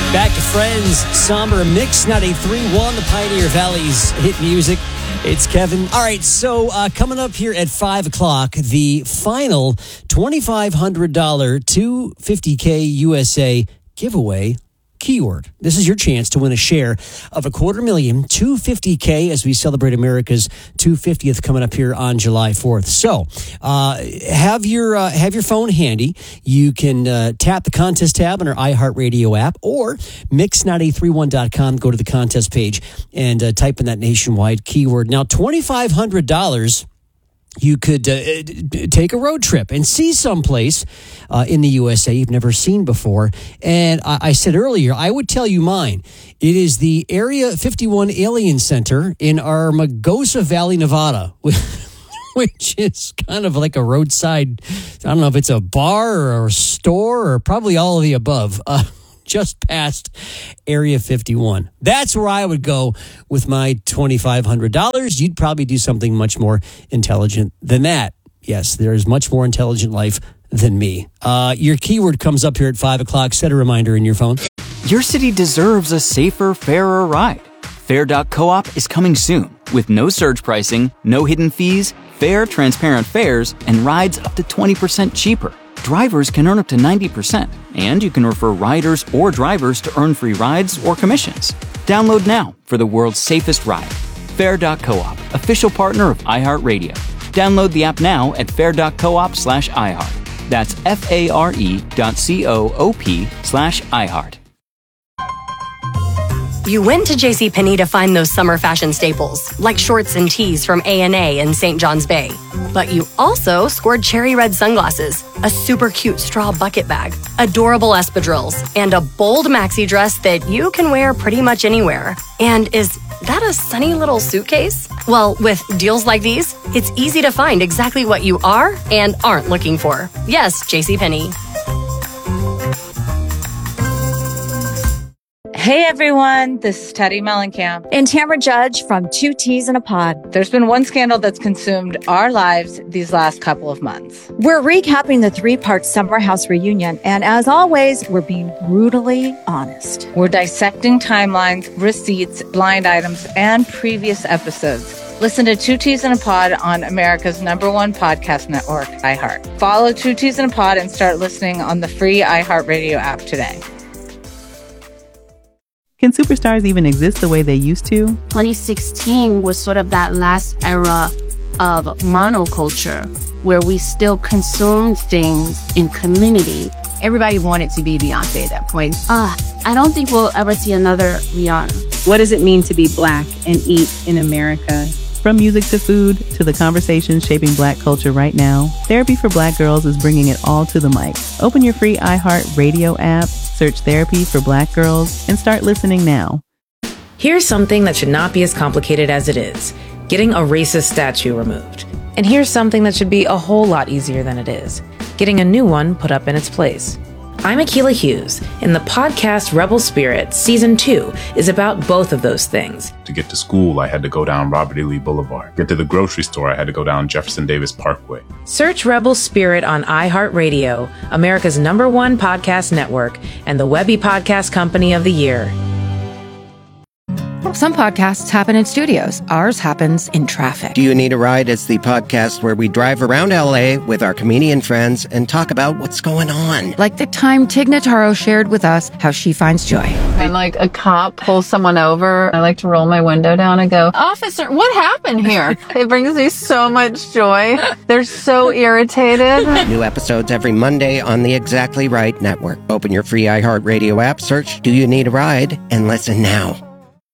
Back to Friends, somber mix, 98.3.1, the Pioneer Valley's hit music. It's Kevin. All right, so coming up here at 5 o'clock, the final $2,500 250K USA giveaway. Keyword. This is your chance to win a share of $250,000 250K as we celebrate America's 250th coming up here on July 4th. So have your phone handy. You can tap the contest tab on our iHeartRadio app or mix931.com. Go to the contest page and type in that nationwide keyword. Now, $2,500. You could take a road trip and see someplace in the USA you've never seen before. And I said earlier, I would tell you mine. It is the Area 51 Alien Center in Armagosa Valley, Nevada, which is kind of like a roadside, I don't know if it's a bar or a store or probably all of the above. Just past Area 51. That's where I would go with my $2,500. You'd probably do something much more intelligent than that. Yes, there is much more intelligent life than me. Your keyword comes up here at 5 o'clock. Set a reminder in your phone. Your city deserves a safer, fairer ride. Fair.coop is coming soon with no surge pricing, no hidden fees, fair, transparent fares, and rides up to 20% cheaper. Drivers can earn up to 90%, and you can refer riders or drivers to earn free rides or commissions. Download now for the world's safest ride. Fair.coop, official partner of iHeartRadio. Download the app now at fair.coop/iHeart. That's FARE.coop/iHeart. You went to JCPenney to find those summer fashion staples, like shorts and tees from A&A in St. John's Bay. But you also scored cherry red sunglasses, a super cute straw bucket bag, adorable espadrilles, and a bold maxi dress that you can wear pretty much anywhere. And is that a sunny little suitcase? Well, with deals like these, it's easy to find exactly what you are and aren't looking for. Yes, JCPenney. Hey everyone, this is Teddy Mellencamp and Tamara Judge from Two Teas in a Pod. There's been one scandal that's consumed our lives these last couple of months. We're recapping the 3-part Summer House reunion, and as always, we're being brutally honest. We're dissecting timelines, receipts, blind items, and previous episodes. Listen to Two Teas in a Pod on America's #1 podcast network, iHeart. Follow Two Teas in a Pod and start listening on the free iHeartRadio app today. Can superstars even exist the way they used to? 2016 was sort of that last era of monoculture where we still consumed things in community. Everybody wanted to be Beyonce at that point. I don't think we'll ever see another Rihanna. What does it mean to be Black and eat in America? From music to food to the conversations shaping Black culture right now, Therapy for Black Girls is bringing it all to the mic. Open your free iHeartRadio app, search Therapy for Black Girls, and start listening now. Here's something that should not be as complicated as it is: getting a racist statue removed. And here's something that should be a whole lot easier than it is: getting a new one put up in its place. I'm Akilah Hughes, and the podcast Rebel Spirit Season 2 is about both of those things. To get to school, I had to go down Robert E. Lee Boulevard. Get to the grocery store, I had to go down Jefferson Davis Parkway. Search Rebel Spirit on iHeartRadio, America's #1 podcast network, and the Webby Podcast Company of the Year. Some podcasts happen in studios. Ours happens in traffic. Do You Need a Ride is the podcast where we drive around LA with our comedian friends and talk about what's going on. Like the time Tig Notaro shared with us how she finds joy. When like a cop pulls someone over, I like to roll my window down and go, "Officer, what happened here?" It brings me so much joy. They're so irritated. New episodes every Monday on the Exactly Right Network. Open your free iHeartRadio app, search Do You Need a Ride, and listen now.